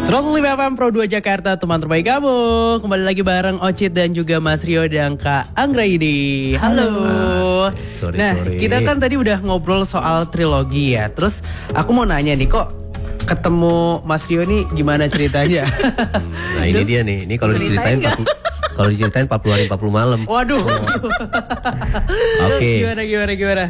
105 FM Pro 2 Jakarta, teman terbaik kamu. Kembali lagi bareng Ocit dan juga Mas Rio dan Kak Anggra ini. Halo. Sorry. Kita kan tadi udah ngobrol soal trilogi ya. Terus aku mau nanya nih, kok ketemu Mas Rio nih gimana ceritanya? Nah ini dia nih. Ini kalau diceritain 40 hari 40 malam. Waduh. Oke. Gimana?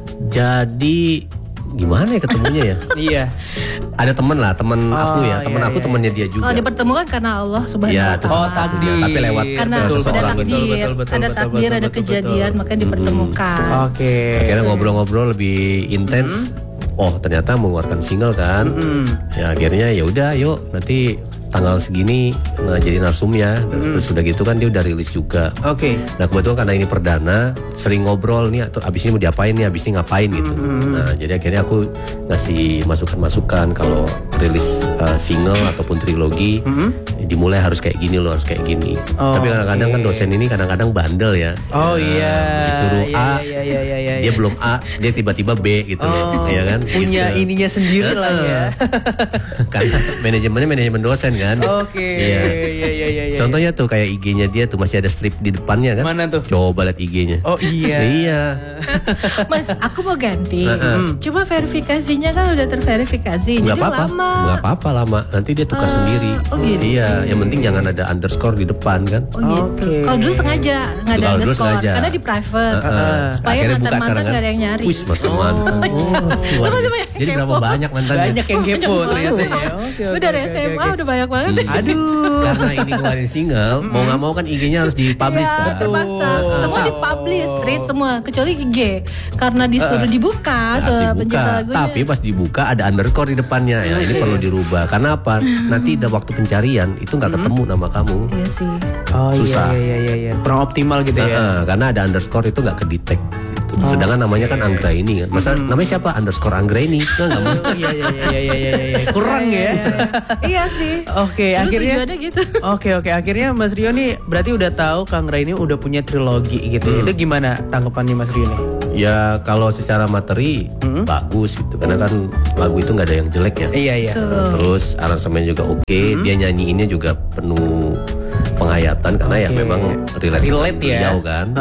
Jadi gimana ya ketemunya ya? Iya. Ada temen aku ya. Temen aku temennya dia juga. Oh, dipertemukan karena Allah Subhanahu wa Ta'ala. takdir. Tapi lewat Karena seseorang. ada takdir, ada kejadian, makanya dipertemukan. Oke. Akhirnya ngobrol-ngobrol lebih intens. Oh ternyata mengeluarkan single kan. Ya akhirnya ya udah yuk nanti tanggal segini jadi narsum ya. Terus udah gitu kan dia udah rilis juga. Oke. Nah kebetulan karena ini perdana, sering ngobrol nih atau abis ini mau diapain nih, abis ini ngapain gitu. Nah jadi akhirnya aku ngasih masukan-masukan kalau rilis single ataupun trilogi dimulai harus kayak gini loh, harus kayak gini. Tapi kadang-kadang kan dosen ini kadang-kadang bandel ya. Oh iya. Disuruh A, iya. dia belum A, dia tiba-tiba B gitu ya kan. Punya gitu. ininya sendiri lah ya. Karena manajemennya manajemen dosen kan. Oke. Iya. Contohnya tuh kayak IG-nya dia tuh masih ada strip di depannya kan. Mana tuh? Coba lihat IG-nya. Oh iya. Iya. Mas, aku mau ganti. Cuma verifikasinya kan udah terverifikasi. Nggak jadi apa-apa. lama. Nggak apa-apa lama. Nanti dia tukar sendiri. Oh gitu. Iya, yang penting jangan ada underscore di depan kan. Oh gitu. Oke. Kalau dulu sengaja nggak ada Kalau dulu underscore sengaja. karena di private. Supaya Akhirnya buka mantan-mantan sekarang kan. nggak ada yang nyari. Wis mantan. Sama-sama yang Jadi kepo. berapa banyak mantannya? Banyak yang kepo ternyata ya. Gue dari SMA udah banyak banget. Aduh. Karena ini keluarin single, mau nggak mau kan IG-nya harus dipublish kan. Terpasang. Semua dipublish straight semua kecuali IG karena disuruh dibuka Harus pencipta dibuka. lagunya. Tapi pas dibuka ada underscore di depannya. Ya, ini perlu dirubah. Karena apa? Nanti ada waktu pencarian itu nggak ketemu nama kamu. Iya sih. Oh Susah. iya. Kurang optimal gitu ya. Karena ada underscore itu nggak kedetek. Sedangkan namanya kan Anggra ini kan. Masa namanya siapa? Underscore Anggra ini. Nggak mau. Iya. Kurang ya. Iya sih. Oke, Dulu akhirnya tujuannya gitu. Oke, akhirnya Mas Rio nih berarti udah tahu Kang Ray ini udah punya trilogi gitu. Itu gimana tanggapannya Mas Rio nih? Ya kalau secara materi bagus gitu. Karena kan lagu itu nggak ada yang jelek ya. Iya. Terus aransemen juga oke. Dia nyanyiinnya juga penuh penghayatan karena ya memang relate ya. beliau kan.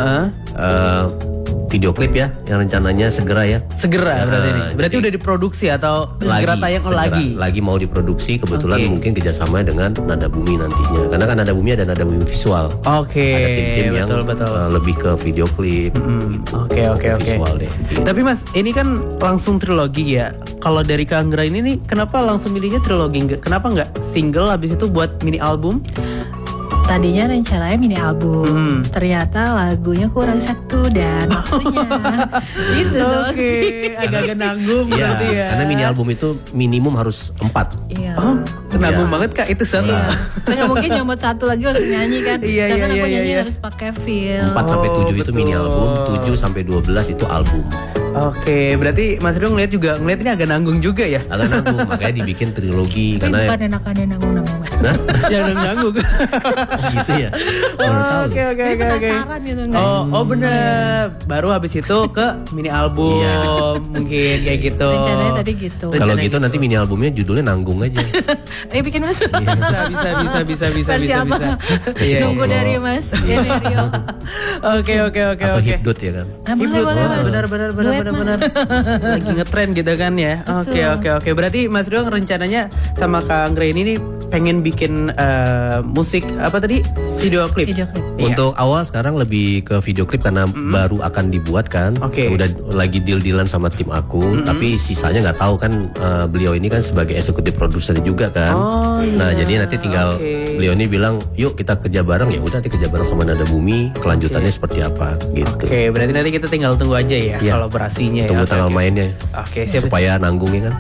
Video klip ya yang rencananya segera ya. Segera berarti ini. Berarti udah diproduksi atau segera tayang lagi? Lagi mau diproduksi, kebetulan mungkin kerjasama dengan Nada Bumi nantinya. Karena kan Nada Bumi ada Nada Bumi visual. Oke. Ada tim-tim yang lebih ke video klip. Oke. Visual deh. Tapi Mas, ini kan langsung trilogi ya. Kalau dari Kang Ray ini nih, kenapa langsung milihnya trilogi? Kenapa nggak single habis itu buat mini album? Tadinya rencananya mini album, ternyata lagunya kurang satu dan waktunya. Gitu dong sih. Agak-agak nanggung berarti ya. Karena mini album itu minimum harus 4. Iya. Oh, nanggung banget Kak itu satu. Iya. Nggak mungkin nyomot satu lagi langsung nyanyi kan. Iya. Karena aku nyanyi harus pakai feel. 4 sampai 7 itu mini betul. album, 7 sampai 12 itu album. Oke, berarti Mas Rio ngeliat ini agak nanggung juga ya? Agak nanggung, makanya dibikin trilogi. Tapi Karena bukan enakannya nanggung-nanggung. Nah, Jangan nanggung. gitu ya. Baru tahu. Oke. Jadi penasaran gitu enggak? Oh bener. Baru habis itu ke mini album mungkin kayak gitu. Rencananya tadi gitu. Kalau gitu nanti mini albumnya judulnya Nanggung aja. Bikin Mas. Bisa. Versi apa? Iya. Nunggu dari Mas. Ya dari Rio. Oke. Atau Hipdut ya kan. Boleh Mas. Benar. Lagi ngetren gitu kan ya. Oke. Berarti Mas Rio rencananya sama Kang Ray ini nih pengen bikin musik apa tadi? Video klip. Video klip. Untuk awal sekarang lebih ke video klip karena baru akan dibuat kan. Oke. Udah lagi deal-dealan sama tim aku, tapi sisanya nggak tahu kan. Beliau ini kan sebagai eksekutif produser juga kan. Oh, iya. Nah jadi nanti tinggal beliau ini bilang, yuk kita kerja bareng. Ya udah nanti kerja bareng sama Nada Bumi. Kelanjutannya seperti apa gitu. Oke, berarti nanti kita tinggal tunggu aja ya Iya. kolaborasinya ya. Tunggu tanggal mainnya. Oke, siap. Supaya nanggungnya kan.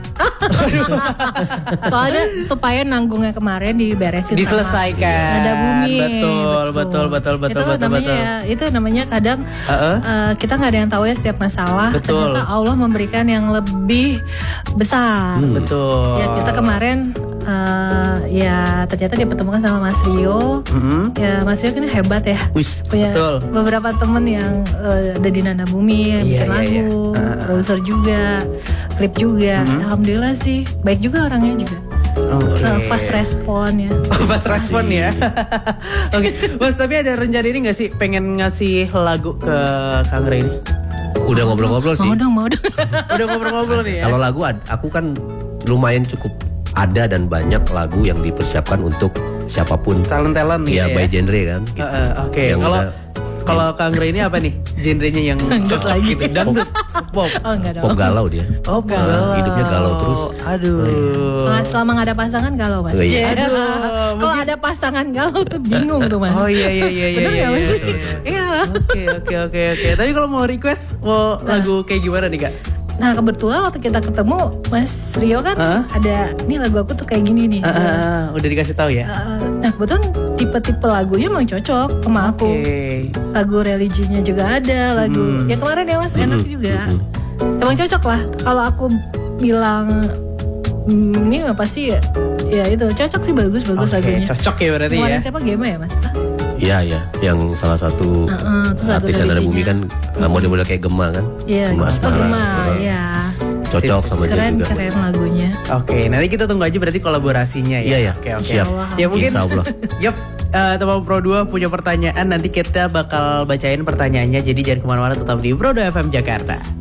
Soalnya supaya nanggungnya kemarin diberesin Diselesaikan. Nada Bumi. Betul. Itu namanya kadang kita nggak ada yang tahu ya setiap masalah. Betul. Ternyata Allah memberikan yang lebih besar. Betul. Ya kita kemarin ya ternyata dipertemukan sama Mas Rio. Ya Mas Rio kan hebat ya. Wis. Punya Betul. beberapa temen yang ada di Nada Bumi yang bikin lagu, produser juga, klip juga. Alhamdulillah sih, baik juga orangnya juga. Fast respon ya. Fast respon ya. Oke, Mas, tapi ada rencana ini nggak sih pengen ngasih lagu ke Kang Ray ini? Udah ngobrol-ngobrol sih. Mau dong. Udah ngobrol-ngobrol nih ya. Kalau lagu aku kan lumayan cukup ada dan banyak lagu yang dipersiapkan untuk siapapun. Talent nih Ya, ya. by genre kan. Oke, Yang kalau Kang Ray ini apa nih? Genrenya yang Dangdut cocok lagi. gitu. Dangdut. Pop. Oh enggak dong. pop galau dia. Oh, galau. Hidupnya galau terus. Aduh. Selama nggak ada pasangan galau mas. Oh, iya. Aduh, Kalau ada pasangan galau tuh bingung tuh mas. Oh iya. Bener nggak mas? Iya. Oke. Tapi kalau mau request mau lagu kayak gimana nih Kak? Nah kebetulan waktu kita ketemu Mas Rio kan ada nih lagu aku tuh kayak gini nih. Udah dikasih tahu ya? Nah kebetulan tipe-tipe lagunya emang cocok sama aku. Oke. Lagu religinya juga ada, lagu ya kemarin ya mas enak juga. Emang cocok lah. Kalau aku bilang ini apa sih ya itu cocok sih bagus lagunya. Cocok ya berarti Kemarin ya. siapa Gema ya mas? Iya, yang salah satu terus lagu artis yang ada religinya. bumi kan model-model kayak Gema kan. Iya, Gema Asmara. Gema, ya. Cocok sama dia juga. Keren lagunya. Oke, nanti kita tunggu aja berarti kolaborasinya ya. Iya. Oke. Siap. Insyaallah. Ya mungkin. Insya Allah. Yap. Teman Pro 2 punya pertanyaan, nanti kita bakal bacain pertanyaannya. Jadi jangan kemana-mana, tetap di Pro 2 FM Jakarta.